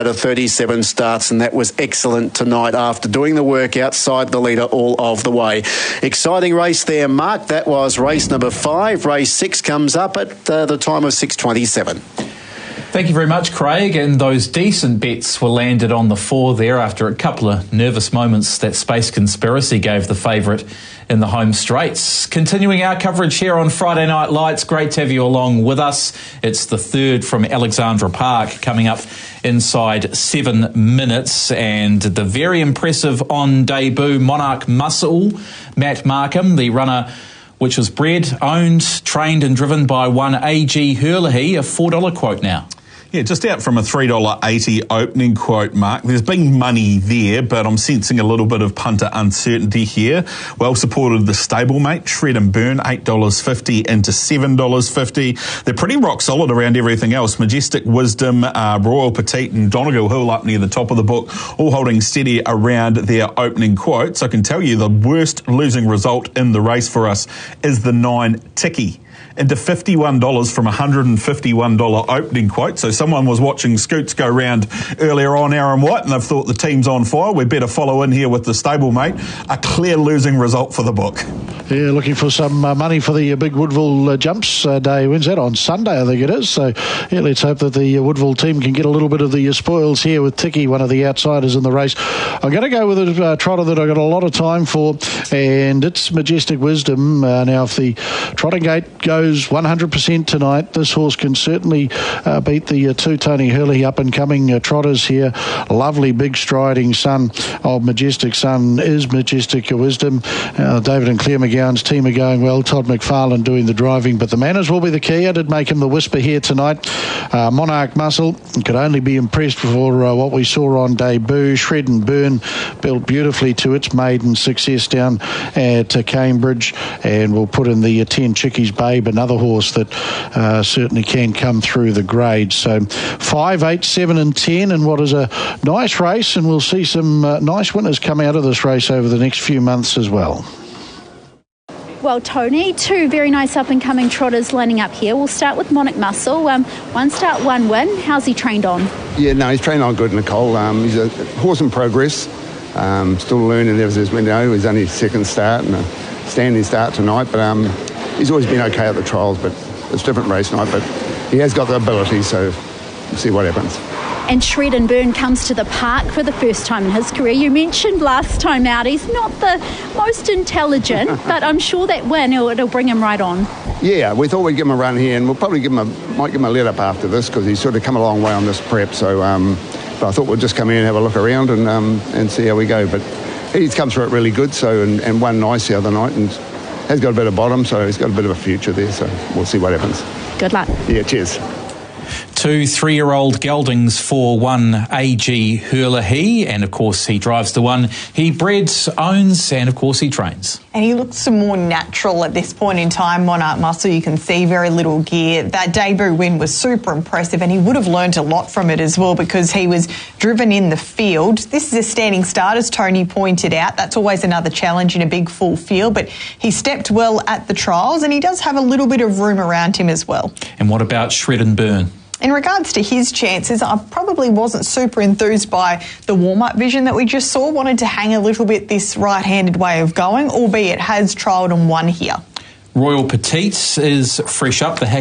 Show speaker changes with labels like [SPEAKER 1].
[SPEAKER 1] of 37 starts, and that was excellent tonight after doing the work outside the leader all of the way. Exciting race there, Mark. That was race number 5. Race 6 comes up at the time of 6:27.
[SPEAKER 2] Thank you very much, Craig. And those decent bets were landed on the 4 there after a couple of nervous moments that Space Conspiracy gave the favourite in the home straights. Continuing our coverage here on Friday Night Lights. Great to have you along with us. It's the 3rd from Alexandra Park coming up inside 7 minutes, and the very impressive on debut Monarch Muscle, Matt Markham, the runner which was bred, owned, trained and driven by one A.G. Herlihy, a $4 quote now.
[SPEAKER 3] Yeah, just out from a $3.80 opening quote, Mark. There's been money there, but I'm sensing a little bit of punter uncertainty here. Well supported the stablemate, Shred and Burn, $8.50 into $7.50. They're pretty rock solid around everything else. Majestic Wisdom, Royal Petite and Donegal Hill up near the top of the book, all holding steady around their opening quotes. I can tell you the worst losing result in the race for us is the 9 Tiki, into $51 from $151 opening quote. So someone was watching Scoots go round earlier on, Aaron White, and they've thought the team's on fire. We better follow in here with the stablemate. A clear losing result for the book.
[SPEAKER 4] Yeah, looking for some money for the big Woodville Jumps Day. When's that? On Sunday, I think it is. So, yeah, let's hope that the Woodville team can get a little bit of the spoils here with Tiki, one of the outsiders in the race. I'm going to go with a trotter that I've got a lot of time for, and it's Majestic Wisdom. Now, if the trotting gate goes 100% tonight, this horse can certainly beat the 2 Tony Hurley up-and-coming trotters here. Lovely big striding son of Majestic Son is Majestic Wisdom. David and Claire McGowan's team are going well. Todd McFarlane doing the driving, but the manners will be the key. I did make him the whisper here tonight. Monarch Muscle could only be impressed for what we saw on debut. Shred and Burn built beautifully to its maiden success down at Cambridge, and we'll put in the 10 Chickies Babe, another horse that certainly can come through the grades. So 5, 8, 7 and 10, and what is a nice race, and we'll see some nice winners come out of this race over the next few months as well.
[SPEAKER 5] Well, Tony, 2 very nice up-and-coming trotters lining up here. We'll start with Monarch Muscle. 1 start, 1 win. How's he trained on?
[SPEAKER 6] Yeah, no, he's trained on good, Nicole. He's a horse in progress. Still learning as we know. He's only 2nd start and a standing start tonight, but he's always been okay at the trials, but it's a different race night. But he has got the ability, so we'll see what happens.
[SPEAKER 5] And Shred and Burn comes to the park for the first time in his career. You mentioned last time out he's not the most intelligent, but I'm sure that win, it'll bring him right on. Yeah,
[SPEAKER 6] we thought we'd give him a run here, and we'll probably might give him a let up after this, because he's sort of come a long way on this prep. So, but I thought we'd just come in and have a look around and see how we go. But he's come through it really good, so and won nice the other night, and has got a bit of bottom, so he's got a bit of a future there. So we'll see what happens.
[SPEAKER 5] Good luck.
[SPEAKER 6] Yeah, cheers.
[SPEAKER 2] 2 3-year-old geldings for one A.G. Herlihy, and of course he drives the one he breds, owns, and of course he trains.
[SPEAKER 7] And he looks more natural at this point in time, Monarch Muscle. You can see very little gear. That debut win was super impressive, and he would have learned a lot from it as well, because he was driven in the field. This is a standing start, as Tony pointed out. That's always another challenge in a big full field, but he stepped well at the trials, and he does have a little bit of room around him as well.
[SPEAKER 2] And what about Shred and Burn?
[SPEAKER 7] In regards to his chances, I probably wasn't super enthused by the warm-up vision that we just saw. Wanted to hang a little bit this right-handed way of going, albeit has trialled and won here.
[SPEAKER 2] Royal Petite is fresh up. The